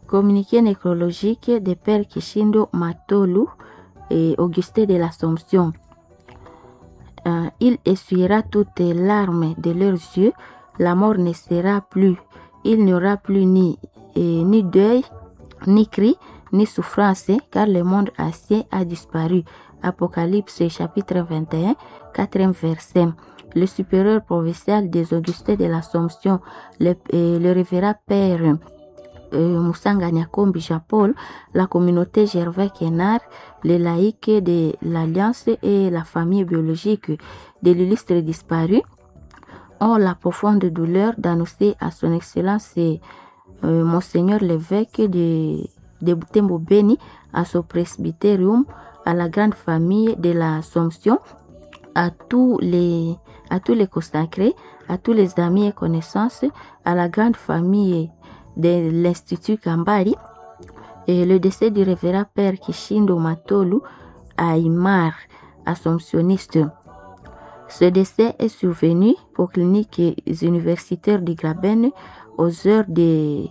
Communiqué nécrologique de Père Kishindo Matolu et Augustin de l'Assomption. Il essuiera toutes les larmes de leurs yeux. La mort ne sera plus. Il n'y aura plus ni deuil, ni cri, ni souffrance, car le monde ancien a disparu. Apocalypse chapitre 21, 4e verset. Le supérieur provincial des Augustins de l'Assomption, le révérend Père Musanga Nyakombi Jean-Paul, la communauté Gervais Kenard, les laïcs de l'Alliance et la famille biologique de l'illustre disparu ont la profonde douleur d'annoncer à son excellence Monseigneur l'évêque de Butembo Beni, à son presbytérium, à la grande famille de l'Assomption, à tous les consacrés, à tous les amis et connaissances, à la grande famille de l'Institut Kambari, et le décès du révérend Père Kishindo Matolu Aymar, assomptionniste. Ce décès est survenu aux cliniques universitaires de Graben aux heures de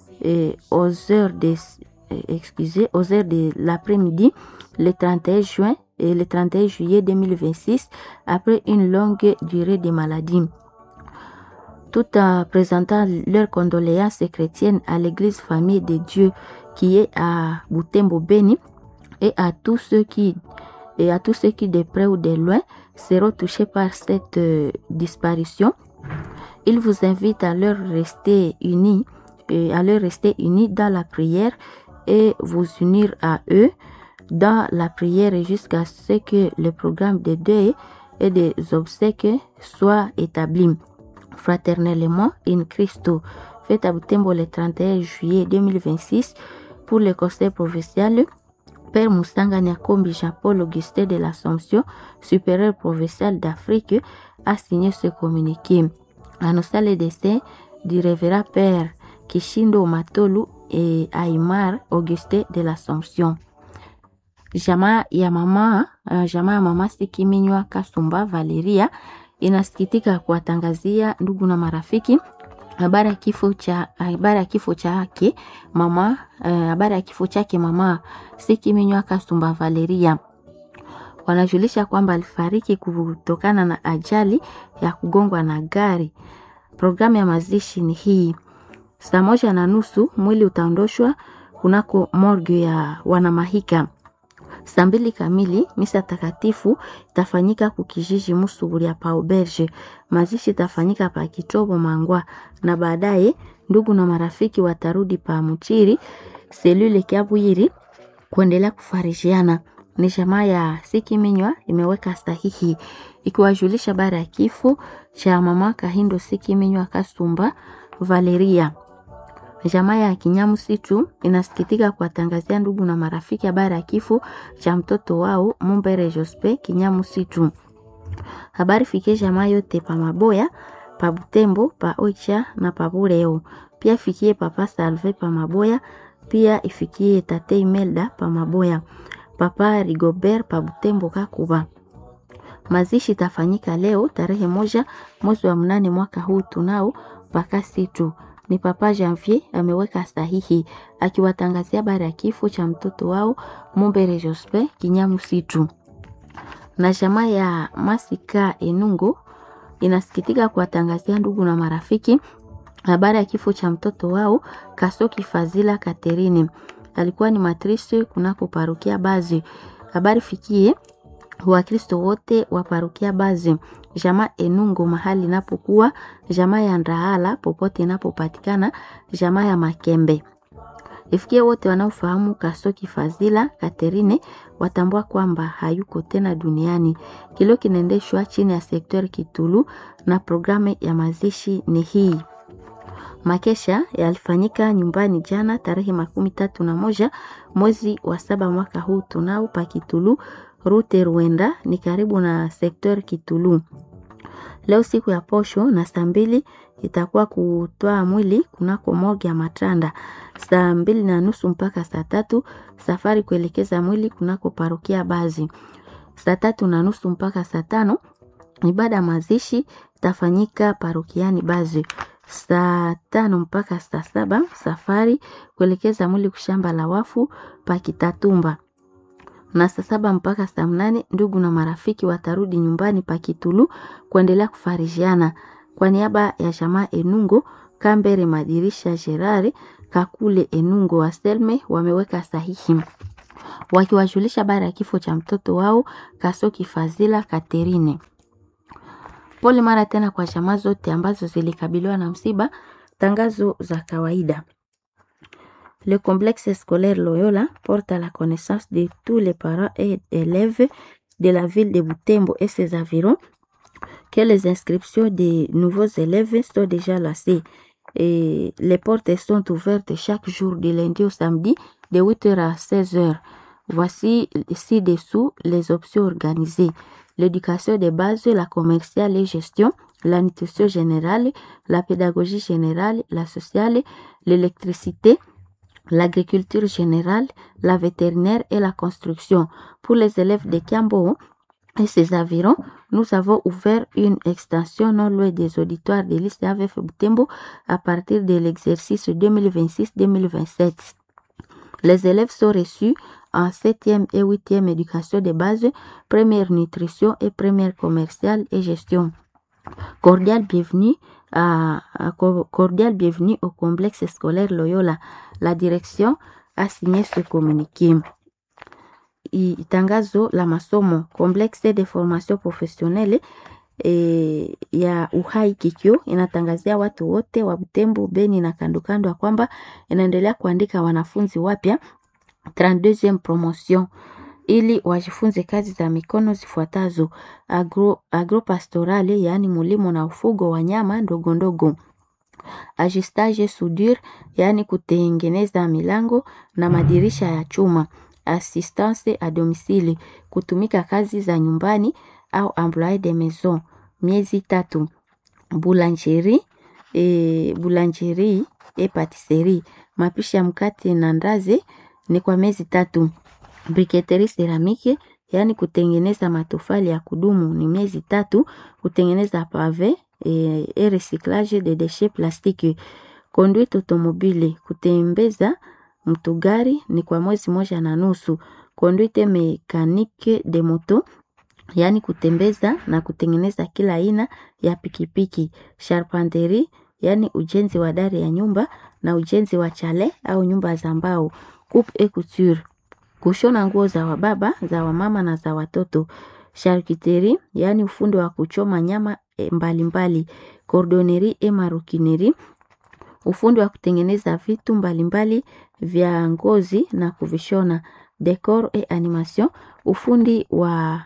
l'après-midi, le 31 juin et le 31 juillet 2026, après une longue durée de maladie. Tout en présentant leurs condoléances chrétiennes à l'église famille de Dieu qui est à Butembo Beni et à tous ceux qui de près ou de loin seront touchés par cette disparition, il vous invite à leur rester unis dans la prière et vous unir à eux dans la prière jusqu'à ce que le programme de deuil et des obsèques soit établi. Fraternellement in Christo, fait à Butembo le 31 juillet 2026 pour le conseil provincial Père Musanga Nyakombi Jean-Paul Augustin de l'Assomption, supérieur provincial d'Afrique, a signé ce communiqué. Annonçant le décès du révérend Père Kishindo Matolu et Aymar Augustin de l'Assomption. Jamaa ya mama Sikiminywa Kasumba Valeria inasikitika kuwatangazia ndugu na marafiki habari ya kifo chake mama Sikiminywa Kasumba Valeria. Wanajulisha kwamba alifariki kutokana na ajali ya kugongwa na gari. Programu ya mazishi ni hii: 1:30 mwili utaondoshwa kunako morgue ya Wanamahika. 2:00 kamili misa takatifu itafanyika kukijiji Musuburi ya Pauberge. Mazishi itafanyika pa Kitobo Mangwa, na baadaye ndugu na marafiki watarudi pa Muchiri selule Kiabwiri kuendelea kufarijiana. Ni jamaa ya Sikiminywa imeweka sahihi ikiwajulisha bara ya kifo cha mama Kahindo Sikiminywa Kasumba Valeria. Jamaa ya Kinyamusitu inasikitika kuwatangazia ndugu na marafiki habari ya kifo cha mtoto wao Mumbere Jospe Kinyamusitu. Habari fikie jamaa yote pa Maboya, pa Butembo, pa Oicha na pa Bureo. Pia fikie papa Salve pa Maboya, pia ifikie tate Imelda pa Maboya, papa Rigobert pa Butembo Kakuba. Mazishi tafanyika leo tarehe 1 mwezi wa 8 mwaka huu tunao paka situ. Ni papa Janvier ameweka sahihi akiwatangazia habari ya kifo cha mtoto wao Mumbere Jospe Kinyamusitu. Na jamaa ya Masika Enungo inasikitika kuwatangazia ndugu na marafiki habari ya kifo cha mtoto wao Kasoki Fazila Katerine. Alikuwa ni matrice kunako parokia Bazi. Habari fikie Wakristo wote wa parokia Bazi. Jamaa Enungo mahali inapokuwa, jamaa ya Ndahala popote inapopatikana, jamaa ya Makembe. Ifikie wote wanaofahamu Kasoki Fazila Katerine watambua kwamba hayuko tena duniani. Kilo kinaendeshwa chini ya sektor Kitulu na programu ya mazishi ni hii. Makesha yalifanyika nyumbani jana tarehe 31 mwezi wa 7 mwaka huu tunao pa Kitulu Rute Ruenda, ni karibu na sektor Kitulu. Leo siku ya posho na 2:00 itakuwa kutoa mwili kunako morgue ya Matanda. 2:30 mpaka 3:00 safari kuelekeza mwili kunako parokia Bazi. 3:30 mpaka 5:00 ibada mazishi tafanyika parokiani Bazi. saa 5 mpaka saa 7 safari kuelekeza mwili kushamba la wafu pa Kitatumba, na saa 7 mpaka saa 8 ndugu na marafiki watarudi nyumbani pa Kitulu kuendelea kufarijiana. Kwa niaba ya jamaa Enungo Kambere Madirisha Gerard Kakule Enungo wa Selme wameweka sahihi wakiwajulisha habari ya kifo cha mtoto wao Kasoki Fazila Katerine. Pole mara tena kwa jamaa zote ambazo zilikabiliwa na msiba. Tangazo za kawaida. Le complexe scolaire Loyola porte à la connaissance de tous les parents et élèves de la ville de Butembo et ses environs que les inscriptions des nouveaux élèves sont déjà lancées. Et les portes sont ouvertes chaque jour de lundi au samedi de 8h à 16h. Voici ci-dessous les options organisées. L'éducation de base, la commerciale et gestion, la nutrition générale, la pédagogie générale, la sociale, l'électricité, l'agriculture générale, la vétérinaire et la construction. Pour les élèves de Kiambo et ses environs, nous avons ouvert une extension non loin des auditoires de lycée AVF Butembo à partir de l'exercice 2026-2027. Les élèves sont reçus en 7e et 8e éducation de base, première nutrition et première commerciale et gestion. Cordial bienvenue au complexe scolaire Loyola. La direction a signé ce communiqué. Tangazo la masomo complexe de formation professionnelle ya Uhai Kikyo inatangazia watu wote wa Butembo, Beni na kandokando ya kwamba inaendelea kuandika wanafunzi wapya 32e promotion ili wajifunze kazi za mikono zifuatazo: agropastorale, yaani mulimo na ufugo wa nyama ndogo ndogo; ajustage soudure, yaani kutengeneza milango na madirisha ya chuma; assistance à domicile, kutumika kazi za nyumbani au employé de maison miezi 3; boulangerie et patisserie, mapishi ya mkate na ndazi ni kwa miezi 3; briqueterie céramique, yaani kutengeneza matofali ya kudumu ni miezi 3; kutengeneza pave et recyclage de déchets plastiques; conduite automobile, kutembeza mtugari ni kwa mwezi 1.5; conduite mécanique de moto, yaani kutembeza na kutengeneza kila aina ya pikipiki; charpenterie, yaani ujenzi wa dari ya nyumba na ujenzi wa chale au nyumba za mbao; coupe et couture, kushona nguo za wababa, za wamama na za watoto; charcuterie, yaani ufundi wa kuchoma nyama mbalimbali; cordonnerie et maroquinerie, ufundi wa kutengeneza vitu mbalimbali vya ngozi na kuvishona; decor et animation, ufundi wa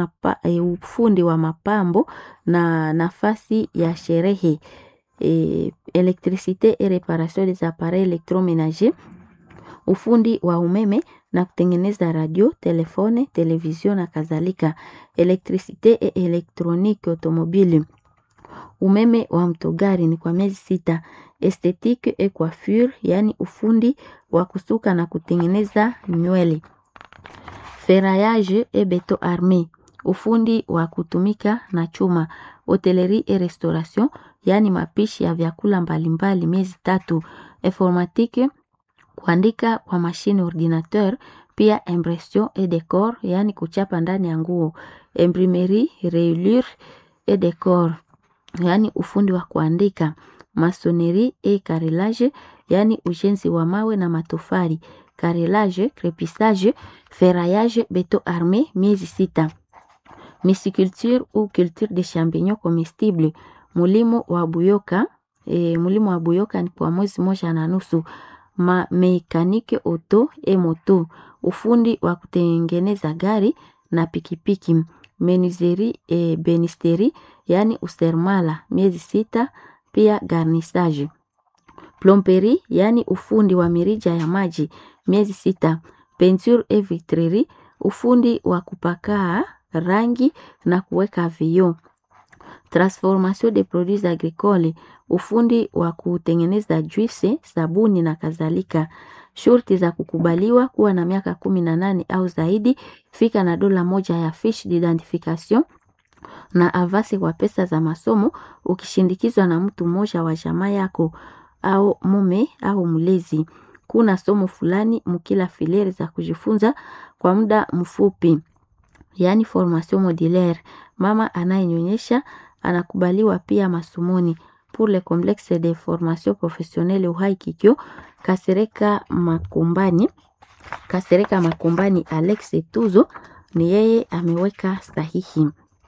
mapambo na nafasi ya sherehe; électricité et réparation des appareils électroménagers, ufundi wa umeme na kutengeneza radio, telefone, television na kadhalika; électricité et électronique automobile, umeme wa mtogari ni kwa miezi 6; esthétique et coiffure, yaani ufundi wa kusuka na kutengeneza nywele; ferraillage et béton armé, ufundi wa kutumika na chuma; hôtellerie et restauration, yaani mapishi ya vyakula mbalimbali miezi 3; informatique, kuandika kwa mashine ordinateur, pia impression et décor, yaani kuchapa ndani ya nguo; imprimerie, reliure et décor, yaani ufundi wa kuandika; maçonnerie et carrelage, yaani ujenzi wa mawe na matofali; carrelage, crépissage, ferraillage, béton armé miezi 6; mysiculture ou culture de champignons comestibles, mulimo wa buyoka ni kwa mwezi 1.5; mécanique auto et moto, ufundi wa kutengeneza gari na pikipiki; menuiserie et benisterie, yaani usermala miezi 6; pia garnissage; plomberie, yaani ufundi wa mirija ya maji miezi 6; peinture et vitrerie, ufundi wa kupaka rangi na kuweka vioo; transformation des produits agricoles, ufundi wa kutengeneza juisi, sabuni na kadhalika; shurti za kukubaliwa kuwa na miaka 18 au zaidi, fika na $1 ya fiche d'identification na avasi kwa pesa za masomo ukishindikizwa na mtu mmoja wa jamaa yako au mume au mlezi. Kuna somo fulani mkila filiere za kujifunza kwa muda mfupi, yani formation modulaire. Mama anayenyonyesha anakubaliwa pia masomoni. Pour le complexe de formation professionnelle Uhai Kikyo, Kasereka Makombani Alex Tuzo ni yeye ameweka sahihi.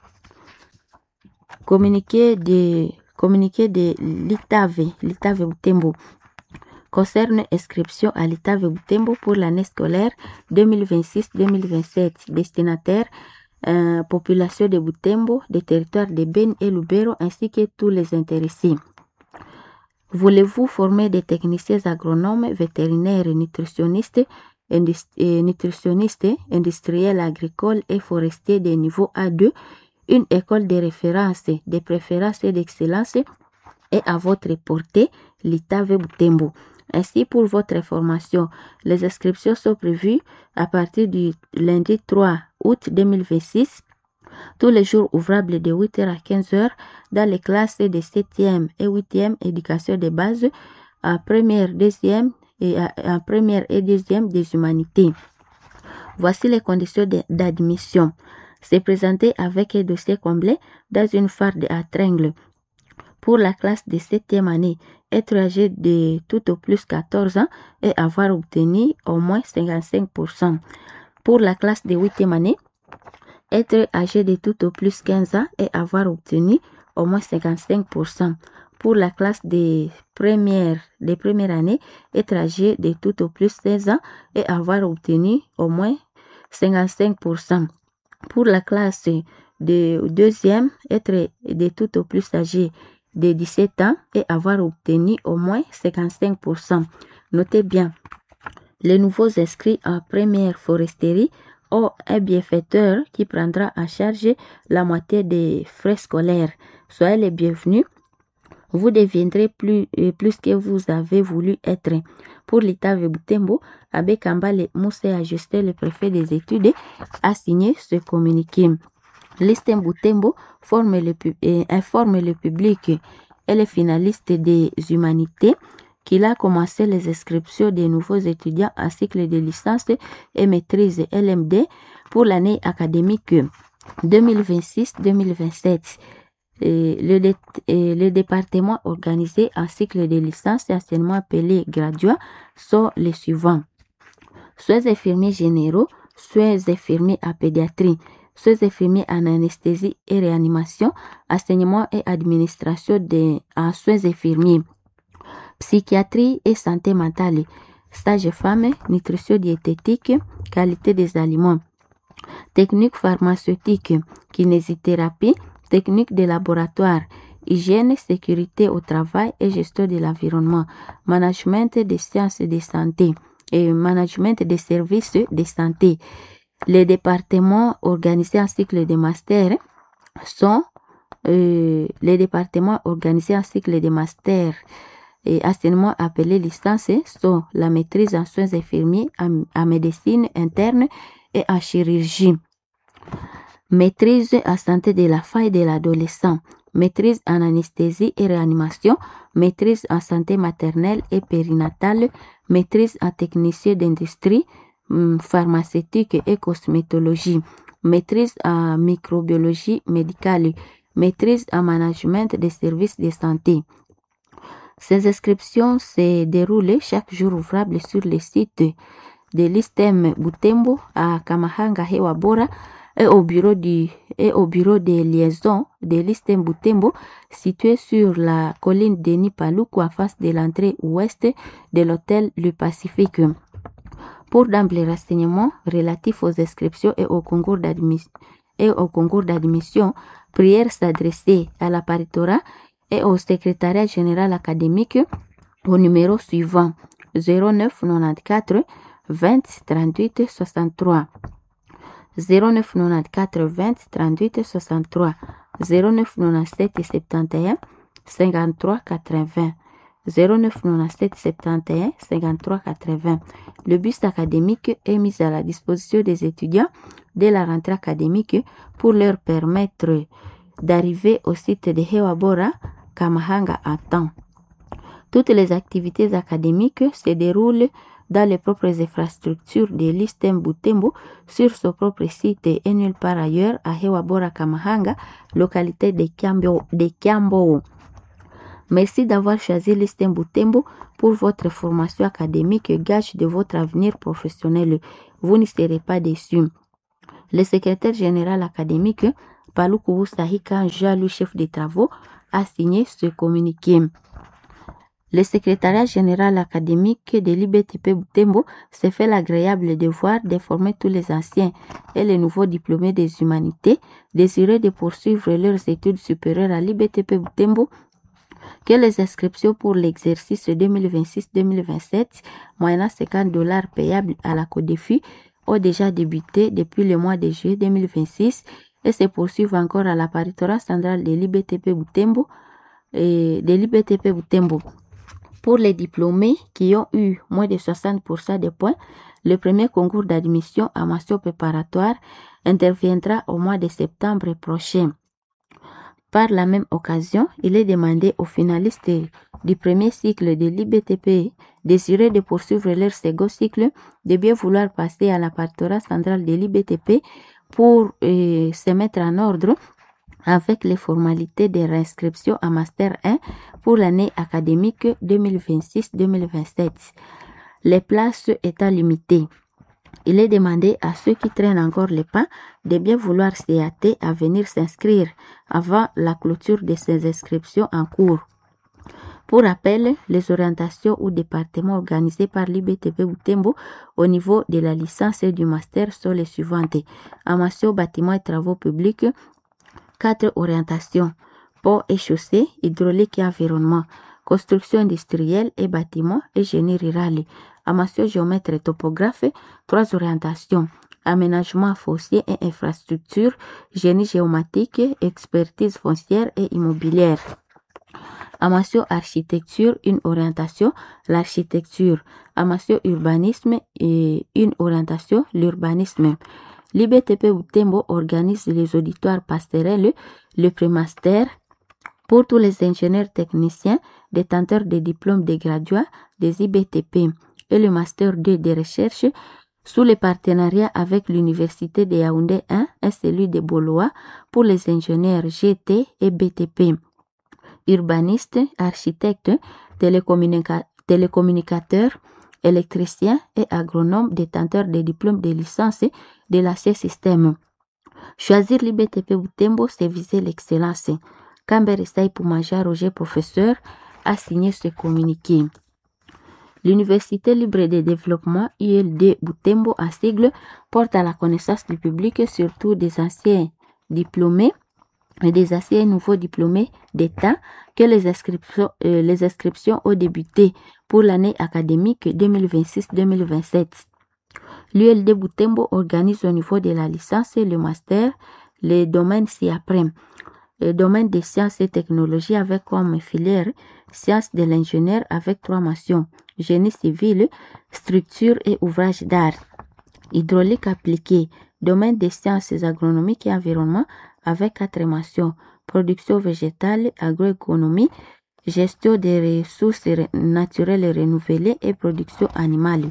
Communiqué de l'ITAVE Butembo concerne inscription à l'ITAVE Butembo pour l'année scolaire 2026-2027. Destinataire population de Butembo, des territoires de Ben et Lubero ainsi que tous les intéressés. Voulez-vous former des techniciens agronomes, vétérinaires, nutritionnistes, industriels agricoles et forestiers de niveau A2, une école de référence, de préférence et d'excellence est à votre portée, l'ITAVE Butembo. Ainsi, pour votre information, les inscriptions sont prévues à partir du lundi 3 août 2026, tous les jours ouvrables de 8h à 15h dans les classes de 7e et 8e éducation de base, en première et deuxième des humanités. Voici les conditions d'admission. Se présenter avec un dossier complet dans une farde à triangle. Pour la classe de 7e année, être âgé de tout au plus 14 ans et avoir obtenu au moins 55%. Pour la classe de 8e année, être âgé de tout au plus 15 ans et avoir obtenu au moins 55%. Pour la classe de première année, être âgé de tout au plus 16 ans et avoir obtenu au moins 55%. Pour la classe de deuxième, être de tout au plus âgé de 17 ans et avoir obtenu au moins 55%. Notez bien, les nouveaux inscrits en première foresterie ont un bienfaiteur qui prendra en charge la moitié des frais scolaires. Soyez les bienvenus. Vous deviendrez plus que vous avez voulu être. Pour l'ITAVE Butembo, Abbé Kambale Moussé Ajusté, le préfet des études, a signé ce communiqué. L'ISTEM Butembo informe le public et les finalistes des humanités qu'il a commencé les inscriptions des nouveaux étudiants en cycle de licence et maîtrise LMD pour l'année académique 2026-2027. Le département organisé en cycle de licence, anciennement appelé graduat, sont les suivants. Soins infirmiers généraux, soins infirmiers à pédiatrie, soins infirmiers en anesthésie et réanimation, enseignement et administration en soins infirmiers, psychiatrie et santé mentale, stage femmes, nutrition diététique, qualité des aliments, technique pharmaceutique, kinésithérapie, technique de laboratoire, hygiène, sécurité au travail et gestion de l'environnement, management des sciences de santé et management des services de santé. Les départements organisés en cycle de master sont et anciennement appelés licences sont la maîtrise en soins infirmiers, en médecine interne et en chirurgie, maîtrise en santé de la femme et de l'adolescent, maîtrise en anesthésie et réanimation, maîtrise en santé maternelle et périnatale, maîtrise en technicien d'industrie, pharmaceutique et cosmétologie, maîtrise en microbiologie médicale, maîtrise en management des services de santé. Ces inscriptions se déroulent chaque jour ouvrable sur le site de l'ISTEM Butembo à Kamahanga Hewa Bora et au bureau de liaison de l'ISTEM Butembo situé sur la colline de Nipaloukou en face de l'entrée ouest de l'hôtel Le Pacifique. Pour d'amples renseignements relatifs aux inscriptions et au concours d'admission, prière s'adresser à la paritorat et au secrétariat général académique au numéro suivant 09 94 20 38 63 09 94 20 38 63 09 97 71 53 80 09 97 71 53 80. Le bus académique est mis à la disposition des étudiants dès la rentrée académique pour leur permettre d'arriver au site de Hewa Bora Kamahanga à temps. Toutes les activités académiques se déroulent dans les propres infrastructures de l'ISTEM Butembo sur son propre site et nulle part ailleurs à Hewa Bora Kamahanga, localité de Kiambo. Merci d'avoir choisi l'ISTEM Butembo pour votre formation académique, gage de votre avenir professionnel. Vous ne serez pas déçus. Le secrétaire général académique, Paluku Sahika Jalou, chef des travaux, a signé ce communiqué. Le secrétariat général académique de l'IBTP Butembo s'est fait l'agréable devoir d'informer tous les anciens et les nouveaux diplômés des humanités désireux de poursuivre leurs études supérieures à l'IBTP Butembo que les inscriptions pour l'exercice 2026-2027, moyennant $50 payables à la CODEFI, ont déjà débuté depuis le mois de juillet 2026 et se poursuivent encore à la paritorat centrale de l'IBTP Butembo Pour les diplômés qui ont eu moins de 60% de points, le premier concours d'admission à mention préparatoire interviendra au mois de septembre prochain. Par la même occasion, il est demandé aux finalistes du premier cycle de l'IBTP désireux de poursuivre leur second cycle de bien vouloir passer à la paritorat centrale de l'IBTP pour se mettre en ordre avec les formalités de réinscription à Master 1 pour l'année académique 2026-2027. Les places étant limitées, il est demandé à ceux qui traînent encore les pas de bien vouloir s'y hâter à venir s'inscrire avant la clôture de ces inscriptions en cours. Pour rappel, les orientations ou départements organisés par l'IBTP Butembo au niveau de la licence et du master sont les suivantes. En mention bâtiments et travaux publics, 4 orientations: pont et chaussée, hydraulique et environnement, construction industrielle et bâtiments et génie rural. En mention géomètre et topographe, 3 orientations: aménagement foncier et infrastructure, génie géomatique, expertise foncière et immobilière. En mention architecture, une orientation, l'architecture. En mention urbanisme, et une orientation, l'urbanisme. L'IBTP Butembo organise les auditoires passerelles, le prémaster pour tous les ingénieurs techniciens détenteurs des diplômes de graduats des IBTP et le master 2 de recherche sous le partenariat avec l'université de Yaoundé 1 et celui de Boloa pour les ingénieurs GT et BTP. Urbanistes, architectes, télécommunicateurs, électriciens et agronomes détenteurs des diplômes de licence de l'ancien système. Choisir l'IBTP Butembo, c'est viser l'excellence. Camber Essaï Poumaja Roger, professeur, a signé ce communiqué. L'Université libre de développement ULD Butembo à sigle porte à la connaissance du public, surtout des anciens diplômés et des anciens nouveaux diplômés d'État, que les inscriptions ont débuté pour l'année académique 2026-2027. L'ULD Butembo organise au niveau de la licence et le master les domaines ci-après. Le domaine des sciences et technologies avec comme filière sciences de l'ingénieur avec 3 mentions: génie civil, structure et ouvrage d'art. Hydraulique appliquée, domaine des sciences agronomiques et environnement avec 4 mentions: production végétale, agroéconomie, gestion des ressources naturelles renouvelées et production animale.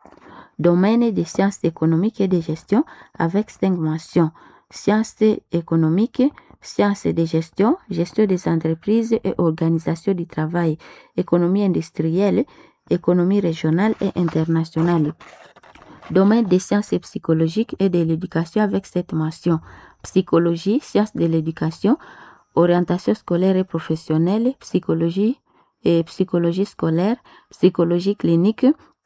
Domaine des sciences économiques et de gestion avec 5 mentions: sciences économiques, sciences de gestion, gestion des entreprises et organisation du travail, économie industrielle, économie régionale et internationale. Domaine des sciences psychologiques et de l'éducation avec 7 mentions: psychologie, sciences de l'éducation, orientation scolaire et professionnelle, psychologie et psychologie scolaire, psychologie clinique,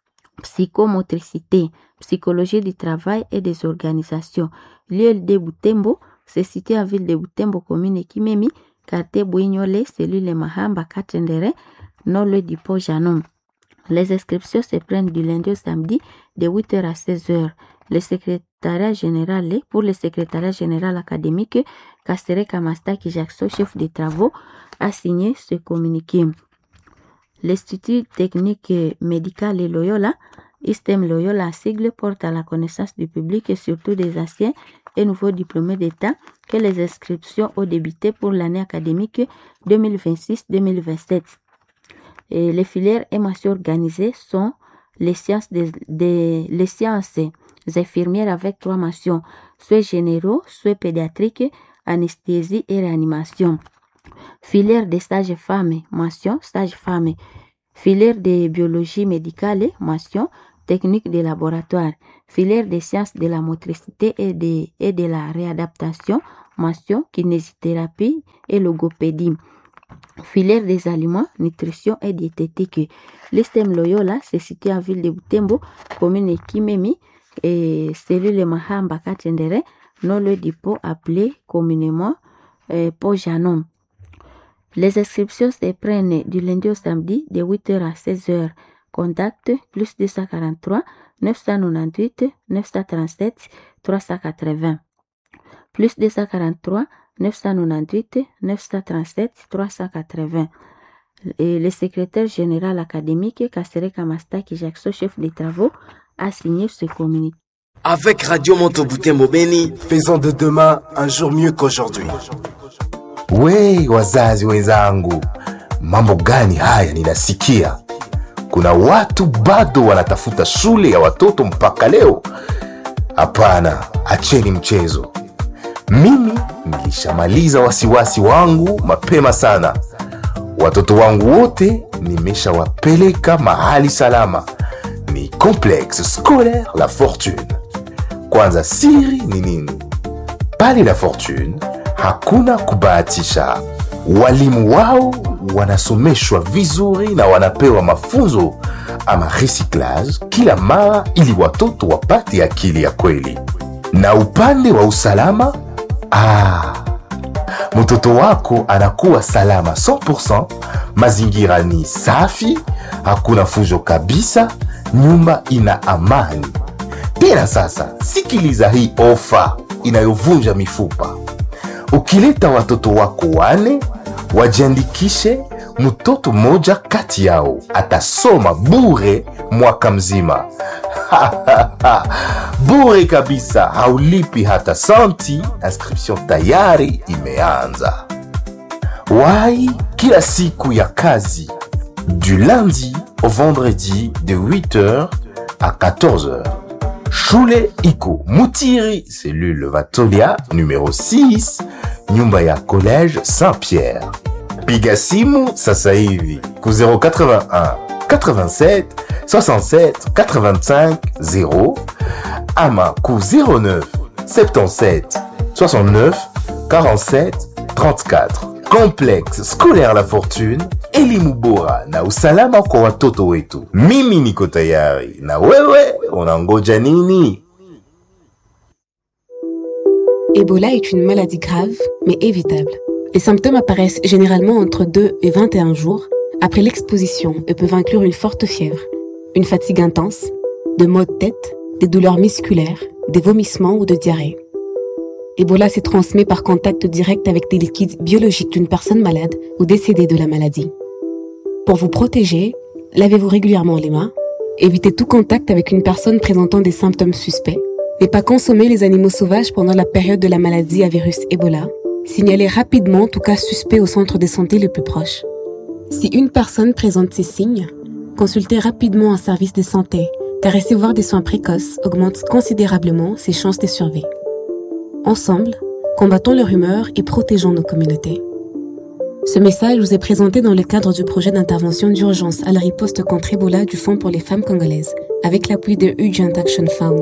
psychomotricité, psychologie du travail et des organisations. L'ULD Butembo se situe en ville de Butembo, commune Kimemi, quartier Bouignolé, cellule Mahamba, Katendere, non le dépôt Janom. Les inscriptions se prennent du lundi au samedi de 8h à 16h. Le secrétariat général, pour le secrétariat général académique, Kastere Kamastaki Jackson, chef des travaux, a signé ce communiqué. L'Institut technique médical Loyola, ISTEM Loyola, sigle, porte à la connaissance du public et surtout des anciens et nouveaux diplômés d'État que les inscriptions ont débuté pour l'année académique 2026-2027. Et les filières et mentions organisées sont les sciences les sciences infirmières avec 3 mentions, soins généraux, soins pédiatriques, anesthésie et réanimation. Filière des stages femmes, mention stage femmes. Filière de biologie médicale, mention technique de laboratoire. Filière des sciences de la motricité et de la réadaptation, mention kinésithérapie et logopédie. Filière des aliments, nutrition et diététique. L'ISTEM Loyola se situe en ville de Butembo, commune Kimemi et cellule Mahamba Katendere, non le dépôt appelé communément Pojanom. Les inscriptions se prennent du lundi au samedi de 8h à 16h. Contact plus 243 998 937 380. Plus 243 998 937 380. Et le secrétaire général académique Kassere Kamastaki Jackson, chef des travaux, a signé ce communiqué. Avec Radio Moto Butembo Beni, faisons de demain un jour mieux qu'aujourd'hui. We wazazi wenzangu, mambo gani haya ninasikia? Kuna watu bado wanatafuta shule ya watoto mpaka leo. Hapana, acheni mchezo. Mimi nilishamaliza wasiwasi wangu mapema sana. Watoto wangu wote nimeshawapeleka mahali salama. Ni Complexe Scolaire La Fortune. Kwanza siri ni nini? Pale La Fortune hakuna kubahatisha. Walimu wao wanasomeshwa vizuri na wanapewa mafunzo ama recyclage kila mara ili watoto wapate akili ya kweli. Na upande wa usalama, mtoto wako anakuwa salama 100%, mazingira ni safi, hakuna fujo kabisa, nyumba ina amani. Tena sasa, sikiliza hii ofa inayovunja mifupa. Ukileta watoto wako 4, wajiandikishe, mtoto mmoja kati yao atasoma bure mwaka mzima. Bure kabisa, haulipi hata santi. Inscription tayari imeanza. Wai kila siku ya kazi, du lundi au vendredi de 8h à 14h. Shule iko Mutiri, cellule Vatolia, numéro 6, nyumba ya collège Saint-Pierre. Piga simu sasa hivi ku 081 87 67 85 0 ama ku 09 77 69 47 34. Complexe Scolaire La Fortune, elimu bora na usalama kwa watoto wetu. Mimi niko tayari, na wewe unangoja nini? Ebola est une maladie grave, mais évitable. Les symptômes apparaissent généralement entre 2 et 21 jours après l'exposition et peuvent inclure une forte fièvre, une fatigue intense, de maux de tête, des douleurs musculaires, des vomissements ou de diarrhée. Ebola se transmet par contact direct avec des liquides biologiques d'une personne malade ou décédée de la maladie. Pour vous protéger, lavez-vous régulièrement les mains, évitez tout contact avec une personne présentant des symptômes suspects, ne pas consommer les animaux sauvages pendant la période de la maladie à virus Ebola, signalez rapidement tout cas suspect au centre de santé le plus proche. Si une personne présente ces signes, consultez rapidement un service de santé, car recevoir des soins précoces augmente considérablement ses chances de survie. Ensemble, combattons le rumeur et protégeons nos communautés. Ce message vous est présenté dans le cadre du projet d'intervention d'urgence à la riposte contre Ebola du Fonds pour les femmes congolaises, avec l'appui de Urgent Action Fund.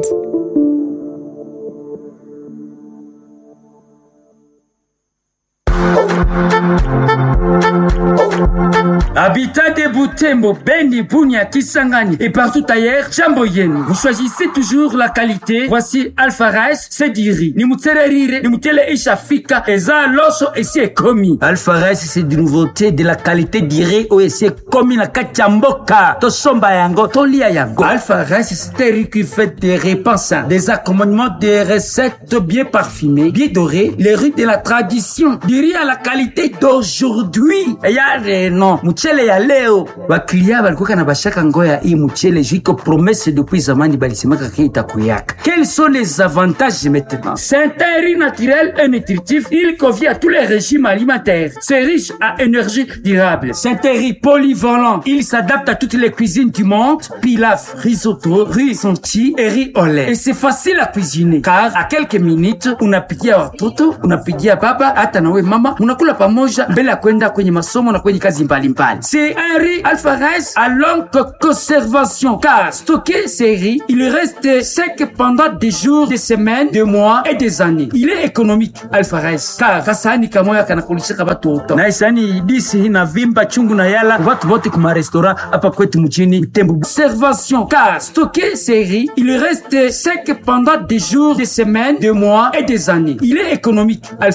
Habitat de Butembo, Beni, Bunia, Kisangani et partout ailleurs, jambo yenu. Vous choisissez toujours la qualité. Voici Alpha Rice, c'est du riz. Ni mutsererire, ni mutele ishafika, eza loso et c'est commis. Alpha Rice, c'est de nouveauté, de la qualité du riz ou c'est commis na kachamboka. To somba yango, to lia yango. Alpha Rice, c'est un riz qui fait des repas, des accommodements, des recettes bien parfumées, bien dorées, les riz de la tradition. Du riz à la qualité d'aujourd'hui. Et y a des noms. Mchele ya leo leo baklia balikuwa na bashaka ngoya hii mchele jiko promesse depuis zamani balisemaka kita kuyaka. Quels sont les avantages maintenant? C'est un riz naturel et nutritif. Il convient à tous les régimes alimentaires. C'est riche à énergie durable. C'est un riz polyvalent. Il s'adapte à toutes les cuisines du monde. Pilaf, risotto, riz sonti et riz au lait. Et c'est facile à cuisiner car à quelques minutes unapikia watoto, unapikia baba, hata nawe mama, unakula pamoja mbele ya kwenda kwenye masomo na kwenye kazi mbalimbali. C'est un riz Alpha Rice à longue conservation car stocké ces riz, il reste sec pendant des jours, des semaines, des mois et des années. Il est économique Alpha Rice car kasani kamoya kanakulishika watoto. Na isani disi na vimba chungu na yala watu wote kuma restaurant hapa kwetu mjini Butembo. Conservation car stocké ces riz, il reste sec pendant des jours, des semaines, des mois et des années. Il est économique.